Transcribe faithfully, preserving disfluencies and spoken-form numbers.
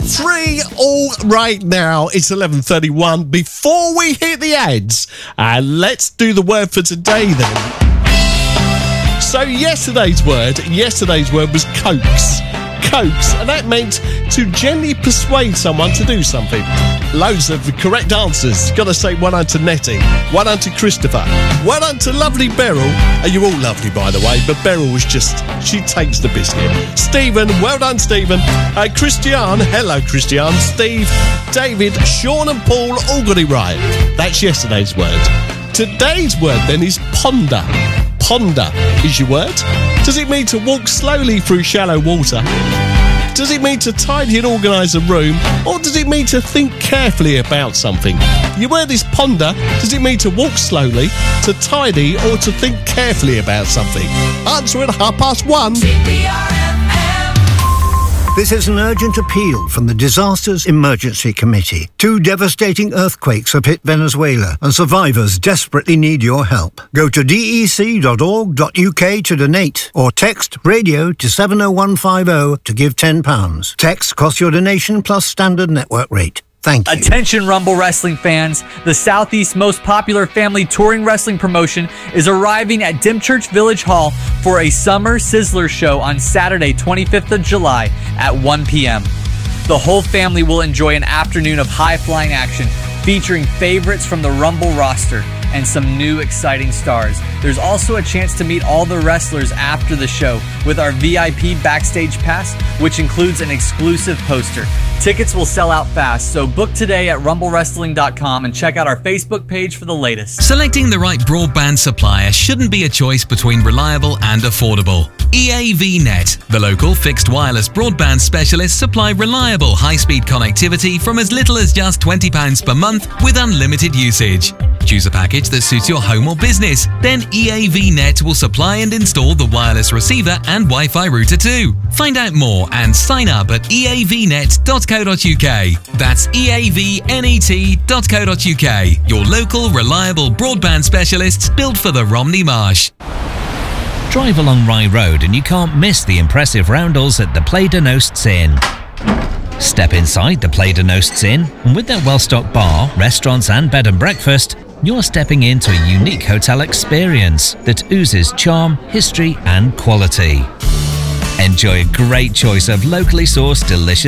Three all right now. It's eleven thirty-one. Before we hit the ads, uh, let's do the word for today then. So yesterday's word, yesterday's word was coax. Coax, and that meant to gently persuade someone to do something. Loads of correct answers. Gotta say well done to Nettie, well done to Christopher, well done to lovely Beryl. Are you all lovely, by the way? But Beryl was just, she takes the biscuit. Stephen, well done, Stephen. Uh, Christian, hello, Christian. Steve, David, Sean and Paul all got it right. That's yesterday's word. Today's word then is ponder. Ponder is your word. Does it mean to walk slowly through shallow water? Does it mean to tidy and organise a room? Or does it mean to think carefully about something? Your word is ponder. Does it mean to walk slowly, to tidy, or to think carefully about something? Answer at half past one. This is an urgent appeal from the Disasters Emergency Committee. Two devastating earthquakes have hit Venezuela, and survivors desperately need your help. Go to d e c dot org dot u k to donate, or text radio to seven oh one five oh to give ten pounds. Text costs your donation plus standard network rate. Thank you. Attention Rumble Wrestling fans, the Southeast's most popular family touring wrestling promotion is arriving at Dymchurch Village Hall for a Summer Sizzler show on Saturday, twenty-fifth of July at one p.m. The whole family will enjoy an afternoon of high-flying action featuring favorites from the Rumble roster and some new exciting stars. There's also a chance to meet all the wrestlers after the show with our V I P Backstage Pass, which includes an exclusive poster. Tickets will sell out fast, so book today at rumble wrestling dot com and check out our Facebook page for the latest. Selecting the right broadband supplier shouldn't be a choice between reliable and affordable. E A V Net, the local fixed wireless broadband specialists, supply reliable high-speed connectivity from as little as just twenty pounds per month with unlimited usage. Choose a package that suits your home or business. Then E A V Net will supply and install the wireless receiver and Wi-Fi router too. Find out more and sign up at e a v net dot co dot u k. That's e a v net dot co dot u k. Your local, reliable broadband specialists built for the Romney Marsh. Drive along Rye Road and you can't miss the impressive roundels at the Play de Nosts Inn. Step inside the Play de Nosts Inn, and with their well-stocked bar, restaurants and bed and breakfast, you're stepping into a unique hotel experience that oozes charm, history and quality. Enjoy a great choice of locally sourced, delicious